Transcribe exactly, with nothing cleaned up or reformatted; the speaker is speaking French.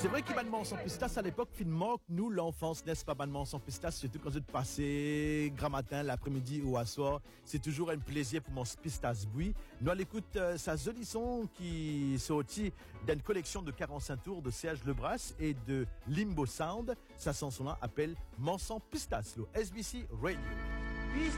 C'est vrai qu'il m'a demandé sans pistache à l'époque, finalement, nous, l'enfance, n'est-ce pas, m'a demandé sans pistache, surtout quand je te passais grand matin, l'après-midi ou à soir. C'est toujours un plaisir pour mon pistache bruit. Nous, à l'écoute, euh, sa joli son qui sortit d'une collection de quarante-cinq tours de Serge Lebras et de Limbo Sound. Sa chanson-là appelle Mon sang pistache, le S B C Radio.